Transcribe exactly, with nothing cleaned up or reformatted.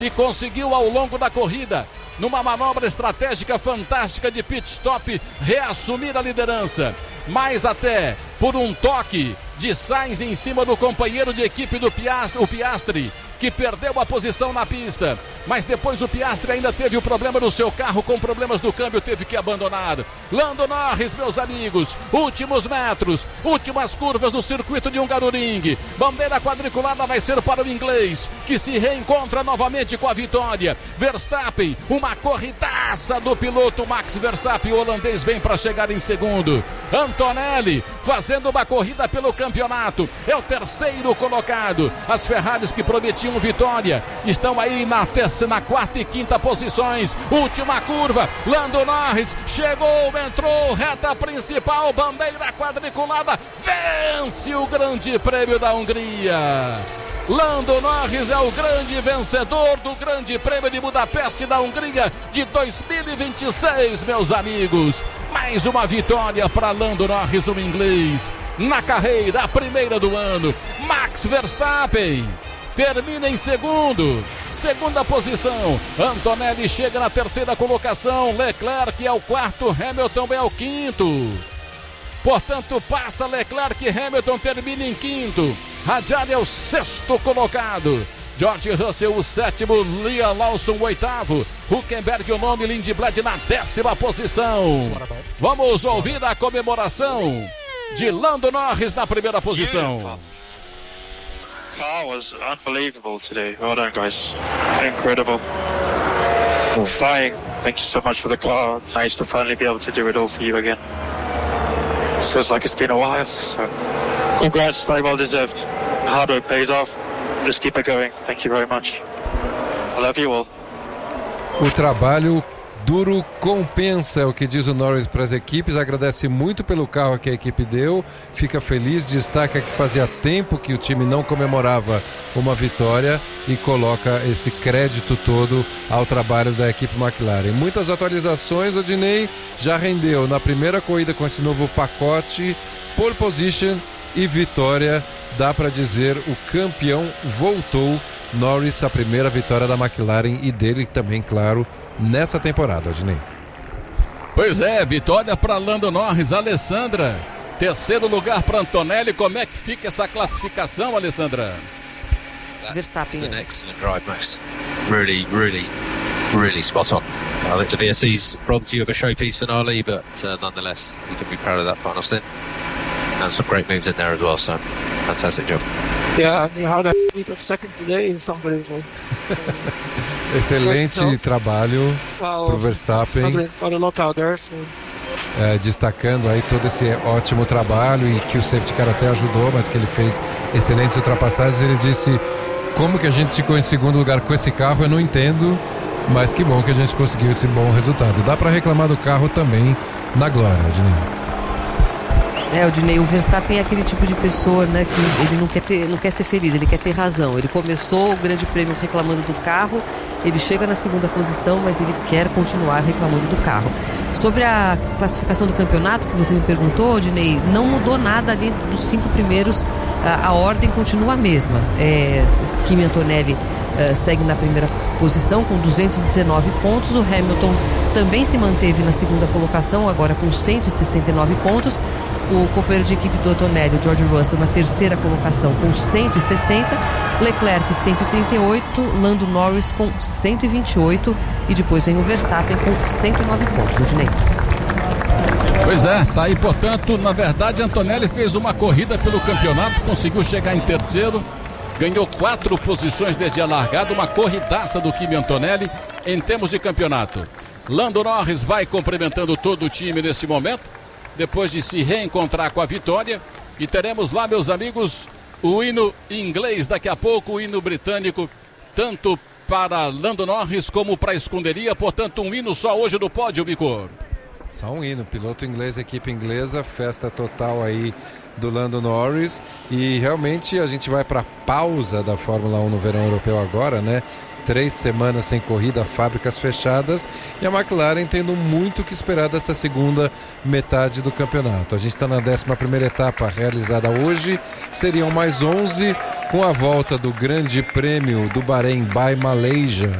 e conseguiu ao longo da corrida, numa manobra estratégica fantástica de pit stop, reassumir a liderança. Mais até por um toque de Sainz em cima do companheiro de equipe do Piastri, o Piastri, que perdeu a posição na pista, mas depois o Piastri ainda teve o problema do seu carro, com problemas do câmbio, teve que abandonar. Lando Norris, meus amigos, últimos metros, últimas curvas do circuito de Hungaroring, bandeira quadriculada vai ser para o inglês, que se reencontra novamente com a vitória. Verstappen, uma corridaça do piloto Max Verstappen, o holandês vem para chegar em segundo. Antonelli fazendo uma corrida pelo campeonato, é o terceiro colocado. As Ferraris que prometiam vitória estão aí na terceira, na quarta e quinta posições. Última curva, Lando Norris chegou, entrou, reta principal, bandeira quadriculada, vence o Grande Prêmio da Hungria. Lando Norris é o grande vencedor do Grande Prêmio de Budapeste da Hungria de dois mil e vinte e seis, meus amigos. Mais uma vitória para Lando Norris, o inglês, na carreira, a primeira do ano. Max Verstappen termina em segundo, segunda posição. Antonelli chega na terceira colocação, Leclerc é o quarto, Hamilton é o quinto. Portanto, passa Leclerc, Hamilton termina em quinto. Hadjar é o sexto colocado. George Russell o sétimo, Liam Lawson o oitavo, Hülkenberg o nome, Lindblad na décima posição. Vamos ouvir a comemoração de Lando Norris na primeira posição. Car was unbelievable today. Well done, guys. Incredible. Flying. Thank you so much for the car. Nice to finally be able to do it all for you again. Feels like it's been a while. So, congrats, very well deserved. Hard work pays off. Just keep it going. Thank you very much. I love you all. O trabalho duro compensa, é o que diz o Norris para as equipes. Agradece muito pelo carro que a equipe deu, fica feliz, destaca que fazia tempo que o time não comemorava uma vitória e coloca esse crédito todo ao trabalho da equipe McLaren. Muitas atualizações, o Dinei já rendeu na primeira corrida com esse novo pacote, pole position e vitória. Dá para dizer, o campeão voltou. Norris, a primeira vitória da McLaren e dele também, claro, nessa temporada, Odinei. Pois é, vitória para Lando Norris. Alessandra, terceiro lugar para Antonelli. Como é que fica essa classificação, Alessandra? Verstappen. An excellent drive, Max. Really, really, really spot on. I think the V S C's robbed you of a showpiece finale, but uh, nonetheless, you can be proud of that final stint. And some great moves in there as well, so fantastic job. Yeah, I mean, how that we got second today is unbelievable. Excelente trabalho well, pro Verstappen. For a lot out there, so. É, destacando aí todo esse ótimo trabalho e que o safety car até ajudou, mas que ele fez excelentes ultrapassagens. Ele disse: como que a gente ficou em segundo lugar com esse carro, eu não entendo, mas que bom que a gente conseguiu esse bom resultado. Dá para reclamar do carro também na glória, Odinei. É, o Dinei, o Verstappen é aquele tipo de pessoa, né, que ele não quer ter, não quer ser feliz, ele quer ter razão. Ele começou o Grande Prêmio reclamando do carro, ele chega na segunda posição, mas ele quer continuar reclamando do carro. Sobre a classificação do campeonato que você me perguntou, Dinei, não mudou nada ali dos cinco primeiros, a, a ordem continua a mesma. É, o Kimi Antonelli uh, segue na primeira posição com duzentos e dezenove pontos, o Hamilton também se manteve na segunda colocação, agora com cento e sessenta e nove pontos. O companheiro de equipe do Antonelli, o George Russell, na terceira colocação com cento e sessenta, Leclerc cento e trinta e oito, Lando Norris com cento e vinte e oito e depois vem o Verstappen com cento e nove pontos, Rudinei. Pois é, tá aí, portanto, na verdade, Antonelli fez uma corrida pelo campeonato, conseguiu chegar em terceiro, ganhou quatro posições desde a largada, uma corridaça do Kimi Antonelli em termos de campeonato. Lando Norris vai cumprimentando todo o time nesse momento, depois de se reencontrar com a vitória, e teremos lá, meus amigos, o hino inglês daqui a pouco, o hino britânico, tanto para Lando Norris como para a escuderia, portanto um hino só hoje no pódio, Mico. Só um hino, piloto inglês, equipe inglesa, festa total aí do Lando Norris, e realmente a gente vai para a pausa da Fórmula um no verão europeu agora, né? Três semanas sem corrida, fábricas fechadas, e a McLaren tendo muito o que esperar dessa segunda metade do campeonato. A gente está na décima primeira etapa realizada hoje, seriam mais onze com a volta do Grande Prêmio do Bahrein by Malaysia